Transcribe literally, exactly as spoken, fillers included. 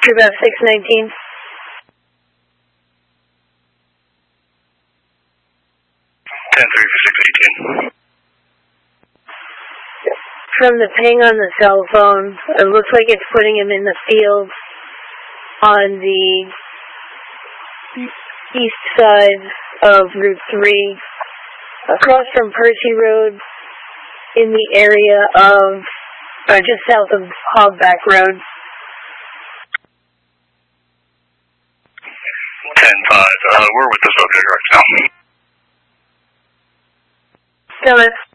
Troop F six nineteen. ten three for six eighteen. From the ping on the cell phone, it looks like it's putting him in the field on the east side of Route three, across from Percy Road, in the area of, uh, just south of Hogback Road. ten five, uh, we're with the subject right now. Got it.